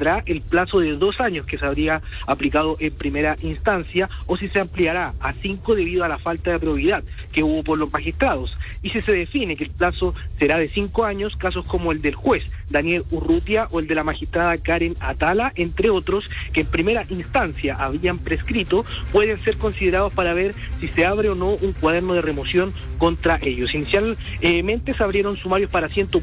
mantendrá el plazo de 2 años que se habría aplicado en primera instancia, o si se ampliará a 5 debido a la falta de probidad que hubo por los magistrados. Y si se define que el plazo será de 5 años, casos como el del juez Daniel Urrutia o el de la magistrada Karen Atala, entre otros, que en primera instancia habían prescrito, pueden ser considerados para ver si se abre o no un cuaderno de remoción contra ellos. Inicialmente se abrieron sumarios para 100